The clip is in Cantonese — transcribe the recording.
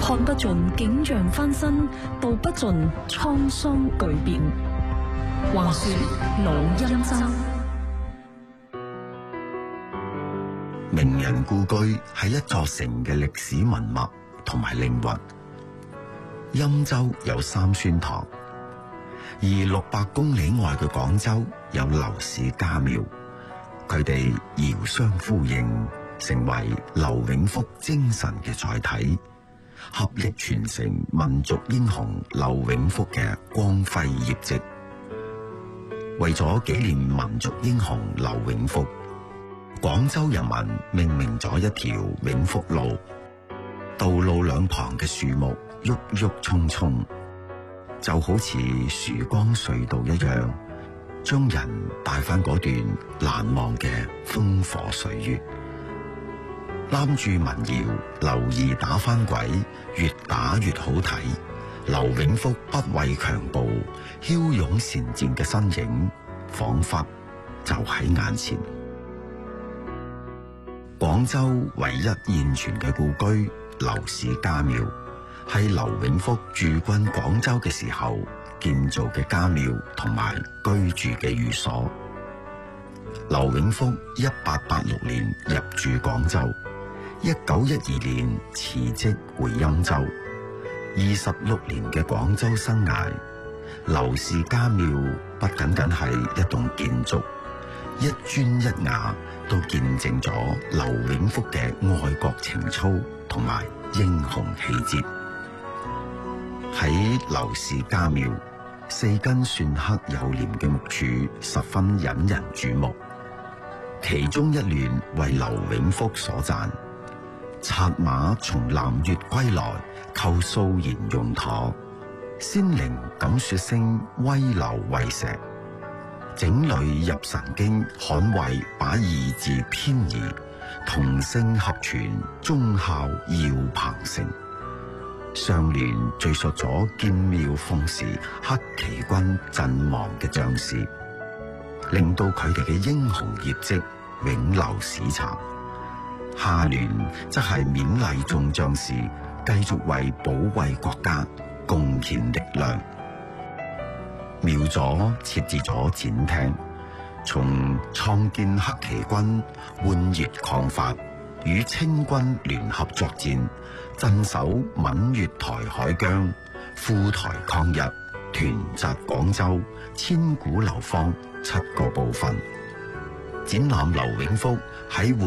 看不盡景象翻新，道不盡滄桑巨變。話說老欽州， 名人故居係一座城嘅歷史文物同埋靈魂。欽州有三宣堂，而600公里外嘅廣州有劉氏家廟，佢哋遙相呼應，成為劉永福精神嘅載體，合力傳承民族英雄劉永福嘅光輝業績。為咗紀念民族英雄劉永福，廣州人民命名咗一條永福路，道路兩旁嘅樹木鬱鬱蔥蔥，就好似曙光隧道一樣，將人帶返嗰段難忘嘅烽火歲月。攬住民謠劉二打返鬼，越打越好睇。劉永福不畏強暴、驍勇善戰嘅身影，仿佛就喺眼前。廣州唯一現存嘅故居劉氏家廟，係劉永福駐軍廣州嘅時候建造嘅家廟同埋居住嘅寓所。劉永福1886年入駐廣州，1912年辭職回欽州。26年嘅廣州生涯，劉氏家廟不僅僅係一棟建築，一磚一瓦都見證咗劉永福嘅愛國情操同埋英雄氣節。喺劉氏家廟，4根篆刻有簾嘅木柱十分引人注目，其中一聯為劉永福所撰：策馬從南越歸來，構素顏用妥，先靈敢說聲威劉為石，整理入神經，捍衛把二字偏移，同聲合傳，忠孝耀鵬城。上聯敘述咗建廟奉時黑旗軍陣亡嘅將士，令到佢哋嘅英雄業績永留史冊。下聯則係勉勵眾將士繼續為保衛國家貢獻力量。廟左設置咗展廳，從創建黑旗軍換熱抗法，與清軍聯合作戰，鎮守閩粵台海疆，赴台抗日，團紮廣州，千古流芳7個部分，展覽劉永福喺